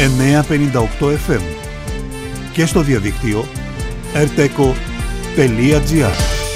958 FM και στο διαδίκτυο rteco.gr.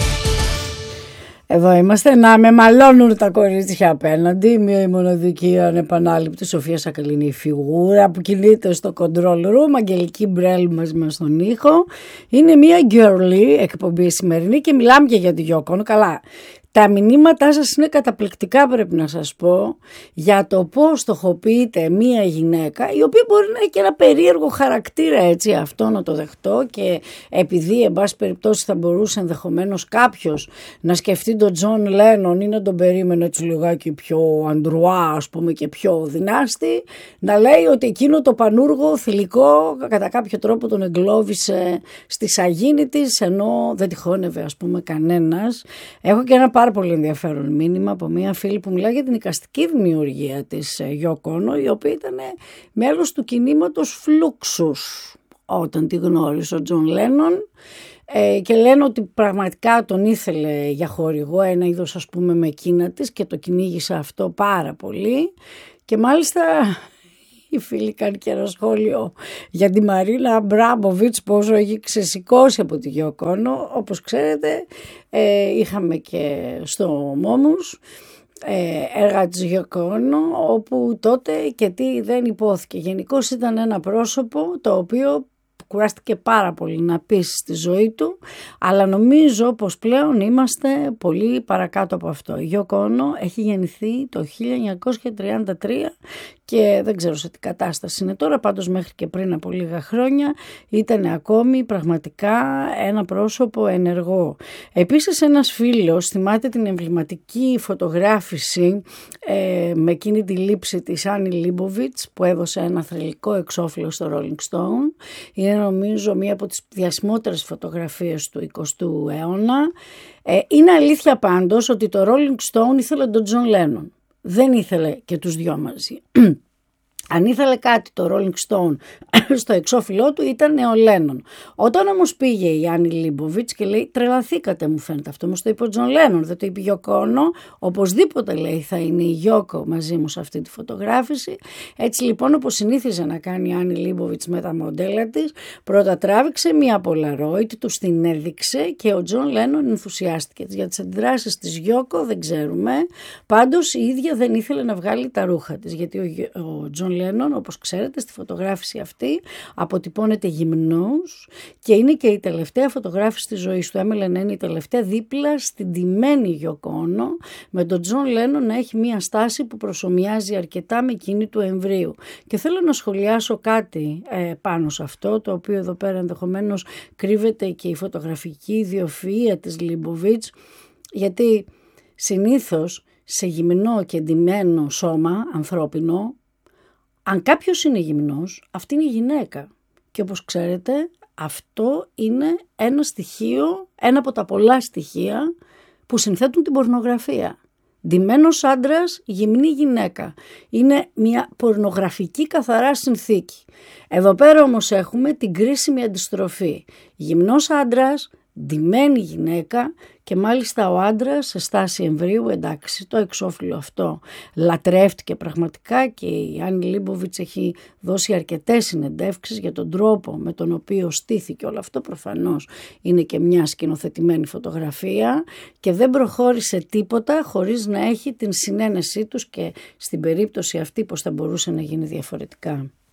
Εδώ είμαστε να με μαλώνουν τα κορίτσια απέναντι. Μία η μοναδική ανεπανάληπτη Σοφία Σακαλινή φιγούρα που κινείται στο control room. Αγγελική Μπρέλ μαζί μας στον ήχο. Είναι μία girly εκπομπή σημερινή και μιλάμε και για τη Γιώκο. Καλά. Τα μηνύματά σας είναι καταπληκτικά, πρέπει να σας πω, για το πώς στοχοποιείται μία γυναίκα, η οποία μπορεί να έχει και ένα περίεργο χαρακτήρα, έτσι, αυτό να το δεχτώ, και επειδή εν πάση περιπτώσει θα μπορούσε ενδεχομένως κάποιος να σκεφτεί τον Τζον Λένον ή να τον περίμενε έτσι λιγάκι πιο αντρουά, ας πούμε, και πιο δυνάστη, να λέει ότι εκείνο το πανούργο θηλυκό κατά κάποιο τρόπο τον εγκλώβησε στη σαγίνη της, ενώ δεν τυχόνευε, ας πούμε, κανένας. Έχω και ένα πάρα πολύ ενδιαφέρον μήνυμα από μια φίλη που μιλάει για την εικαστική δημιουργία της Γιώκο Όνο, η οποία ήταν μέλος του κινήματος Φλούξους όταν τη γνώρισε ο Τζον Λένον, και λένε ότι πραγματικά τον ήθελε για χορηγό, ένα είδος, ας πούμε, με εκείνα της, και το κυνήγησε αυτό πάρα πολύ. Και μάλιστα η φίλη κάνει και ένα σχόλιο για τη Μαρίνα Αμπράμοβιτς, πόσο έχει ξεσηκώσει από τη Γιώκο Όνο. Όπως ξέρετε, είχαμε και στο Μόμους έργα της Γιώκο Όνο, όπου τότε και τι δεν υπόθηκε. Γενικώς ήταν ένα πρόσωπο το οποίο κουράστηκε πάρα πολύ να πείσει στη ζωή του, αλλά νομίζω πως πλέον είμαστε πολύ παρακάτω από αυτό. Η Γιώκο Όνο έχει γεννηθεί το 1933 και δεν ξέρω σε τι κατάσταση είναι τώρα, πάντως μέχρι και πριν από λίγα χρόνια ήταν ακόμη πραγματικά ένα πρόσωπο ενεργό. Επίσης ένας φίλος θυμάται την εμβληματική φωτογράφηση με εκείνη τη λήψη της Άννη Λίμποβιτς που έδωσε ένα θρυλικό εξώφυλλο στο Rolling Stone. Είναι νομίζω μία από τις διασημότερες φωτογραφίες του 20ου αιώνα. Είναι αλήθεια πάντως ότι το Rolling Stone ήθελε τον Τζον Λένον. Δεν ήθελε και τους δυο μαζί. Αν ήθελε κάτι το Rolling Stone στο εξώφυλλό του ήταν ο Λένον. Όταν όμως πήγε η Άννη Λίμποβιτς και λέει τρελαθήκατε, μου φαίνεται αυτό, όμως το είπε ο Τζον Λένον, δεν το είπε η Γιώκο Όνο, οπωσδήποτε λέει θα είναι η Γιώκο μαζί μου σε αυτή τη φωτογράφηση. Έτσι λοιπόν, όπως συνήθιζε να κάνει η Άννη Λίμποβιτς με τα μοντέλα της, πρώτα τράβηξε μια Polaroid, του την έδειξε και ο Τζον Λένον ενθουσιάστηκε. Για τις αντιδράσεις της Γιώκο δεν ξέρουμε, πάντως η ίδια δεν ήθελε να βγάλει τα ρούχα της, γιατί ο Τζον Λένον, όπως ξέρετε, στη φωτογράφηση αυτή αποτυπώνεται γυμνός και είναι και η τελευταία φωτογράφηση της ζωής του. Έμελε να είναι η τελευταία δίπλα στην τιμένη Γιώκο Όνο, με τον Τζον Λένον να έχει μία στάση που προσομοιάζει αρκετά με εκείνη του εμβρίου. Και θέλω να σχολιάσω κάτι πάνω σε αυτό, το οποίο εδώ πέρα ενδεχομένως κρύβεται και η φωτογραφική ιδιοφυΐα της Λίμποβιτς, γιατί συνήθως σε γυμνό και ντυμένο σώμα ανθρώπινο, αν κάποιος είναι γυμνός, αυτή είναι η γυναίκα. Και όπως ξέρετε, αυτό είναι ένα στοιχείο, ένα από τα πολλά στοιχεία που συνθέτουν την πορνογραφία. Ντυμένος άντρας, γυμνή γυναίκα. Είναι μια πορνογραφική καθαρά συνθήκη. Εδώ πέρα όμως έχουμε την κρίσιμη αντιστροφή. Γυμνός άντρας, ντυμένη γυναίκα, και μάλιστα ο άντρας σε στάση εμβρίου. Εντάξει, το εξώφυλλο αυτό λατρεύτηκε πραγματικά και η Άννη Λίμποβιτς έχει δώσει αρκετές συνεντεύξεις για τον τρόπο με τον οποίο στήθηκε όλο αυτό. Προφανώς είναι και μια σκηνοθετημένη φωτογραφία και δεν προχώρησε τίποτα χωρίς να έχει την συνένεσή τους, και στην περίπτωση αυτή πως θα μπορούσε να γίνει διαφορετικά.